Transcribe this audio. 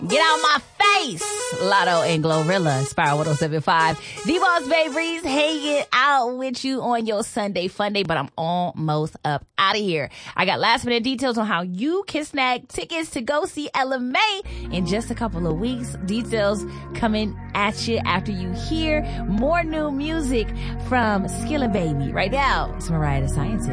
Get out my face. Lotto and Glorilla, Spiral 107.5. The Boss Babe Reese hanging out with you on your Sunday fun day, but I'm almost up out of here. I got last minute details on how you can snag tickets to go see Ella Mai in just a couple of weeks. Details coming at you after you hear more new music from Skilla Baby. Right now, it's Mariah the Scientist.